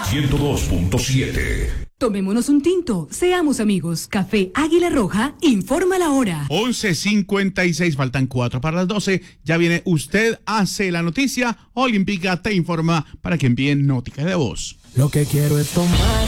102.7. Tomémonos un tinto, seamos amigos. Café Águila Roja, informa la hora. 11:56, faltan 4 para las 12. Ya viene Usted Hace la Noticia. Olímpica te informa para que envíen noticia de voz. Lo que quiero es tomar